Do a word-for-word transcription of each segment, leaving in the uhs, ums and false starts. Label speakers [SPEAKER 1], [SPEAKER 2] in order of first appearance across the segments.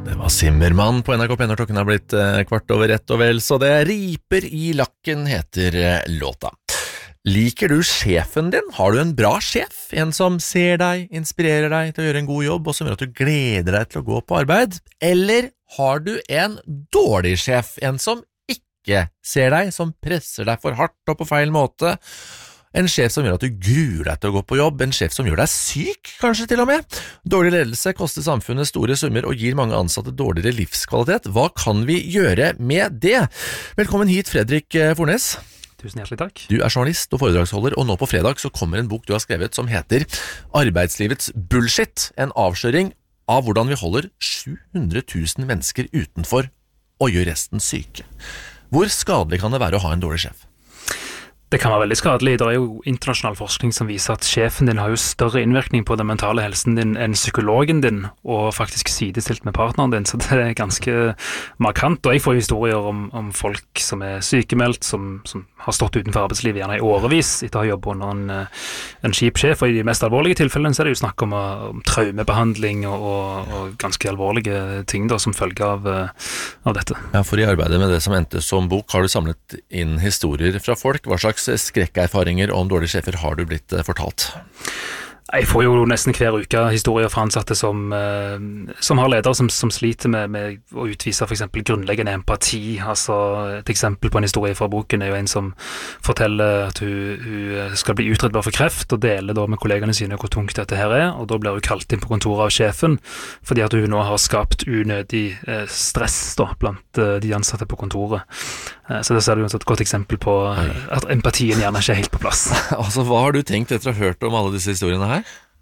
[SPEAKER 1] Det var Zimmermann på N R K P når klokken har blitt eh, kvart over ett og vel, så det riper i lakken heter eh, låta. Liker du sjefen din? Har du en bra sjef? En som ser deg, inspirerer deg til å gjøre en god jobb, og som gjør at du gleder deg til å gå på arbeid? Eller har du en dårlig sjef? En som ikke ser deg, som presser deg for hardt og på feil måte? En sjef som gjør at du gruer deg til å gå på jobb, en sjef som gjør deg syk, kanskje til og med. Dårlig ledelse koster samfunnet store summer og gir mange ansatte dårligere livskvalitet. Hva kan vi gjøre med det? Velkommen hit, Fredrik Fornes.
[SPEAKER 2] Tusen hjertelig takk.
[SPEAKER 1] Du er journalist og foredragsholder, og nå på fredag så kommer en bok du har skrevet som heter Arbeidslivets bullshit, en avsløring av hvordan vi holder sju hundre tusen mennesker utenfor og gjør resten syke. Hvor skadelig kan det være å ha en dårlig sjef?
[SPEAKER 2] Det kan være veldig skadelig. Det er jo internasjonal forskning som viser at sjefen din har jo større innvirkning på den mentale helsen din enn psykologen din, og faktisk sidestilt med partneren din, så det er ganske markant. Og jeg får historier om, om folk som er sykemeldt, som, som har stått utenfor arbeidslivet gjerne i årevis etter å ha jobbet under en, en kjip sjef, og i de mest alvorlige tilfellene så er det jo snakk om, om traumebehandling og, og, og ganske alvorlige ting da, som følge av, av dette.
[SPEAKER 1] Ja, for i arbeidet med det som endte som bok har du samlet inn historier fra folk. Hva slags skrekkerfaringer om dårlige sjefer har du blitt fortalt?
[SPEAKER 2] Jeg får jo nesten hver uke historier fra ansatte som, eh, som har ledere som, som sliter med, med å utvise for eksempel grunnleggende empati. Altså, et eksempel på en historie fra boken er jo en som forteller at hun, hun skal bli utredet for kreft, og deler da med kollegene sine hvor tungt dette her er, og da blir hun kalt inn på kontoret av sjefen, fordi at hun nå har skapt unødig eh, stress da, blant eh, de ansatte på kontoret. Eh, så det er jo et godt eksempel på eh, at empatien gjerne ikke er helt på plass.
[SPEAKER 1] Altså, hva har du tenkt etter å ha hørt om alle disse historiene her?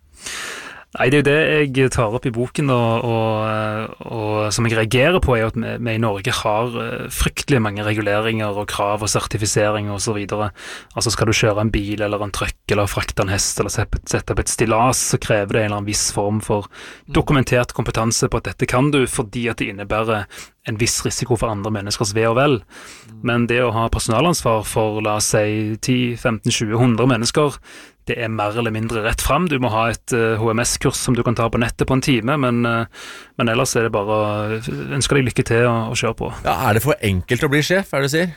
[SPEAKER 2] Nei, det er jo det jeg tar opp i boken, og, og, og som jeg reagerer på er at vi, vi i Norge har fryktelig mange reguleringer og krav og sertifisering og så videre. Altså skal du kjøre en bil eller en trøkk eller frakte en hest eller sette opp et stillas, så krever det en eller annen viss form for dokumentert kompetanse på at dette kan du, fordi at det innebærer en viss risiko for andre menneskers ve og vel. Men det å ha personalansvar for, la oss si, ti, femten, tjue, hundre mennesker, det er mer eller mindre rett frem. Du må ha et uh, H M S-kurs som du kan ta på nettet på en time, men, uh, men ellers er det bare å ønske deg lykke til å, å kjøre på.
[SPEAKER 1] Ja, er det for enkelt å bli sjef, er det du sier?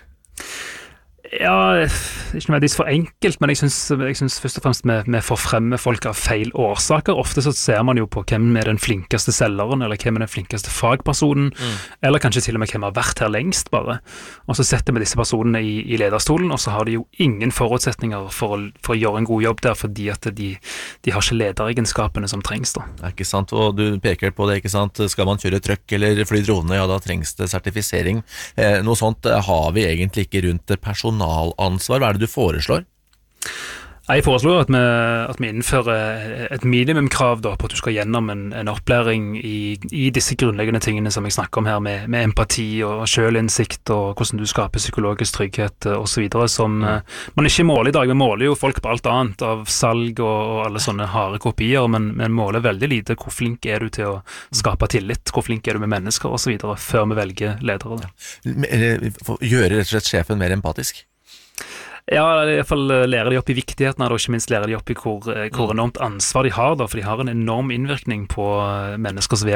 [SPEAKER 2] Ja, ikke nødvendigvis for enkelt, men jeg synes, jeg synes først og fremst vi, vi får fremme folk av feil årsaker. Ofte så ser man jo på hvem er den flinkeste selgeren, eller hvem er den flinkeste fagpersonen, mm. eller kanskje til og med hvem har vært her lengst bare. Og så setter vi disse personene i, i lederstolen, og så har de jo ingen forutsetninger for å, for å gjøre en god jobb der, fordi at de, de har ikke lederegenskapene som trengs da.
[SPEAKER 1] Det er ikke sant, og du peker på det, ikke sant? Skal man kjøre trøkk eller fly drone, ja da trengs det sertifisering. Eh, noe sånt har vi egentlig ikke rundt det personalet. Ansvar. Hva er det du foreslår? Jeg foreslår at vi, at vi innfører et minimumkrav da, på at du skal gjennom en, en opplæring i, i disse grunnleggende tingene som jeg snakker om her, med, med empati og selvinnsikt og hvordan du skaper psykologisk trygghet og så videre, som mm. man ikke måler i dag. Vi måler jo folk på alt annet av salg og, og alle sånne harde kopier, men vi måler veldig lite hvor flink er du til å skape tillit, hvor flink er du med mennesker og så videre, før vi velger ledere. Ja. Gjøre rett og slett sjefen mer empatisk?
[SPEAKER 2] Ja, i hvert fall lærer de opp i viktigheten, og ikke minst lærer de opp i hvor, hvor enormt ansvar de har, da, for de har en enorm innvirkning på menneskers ve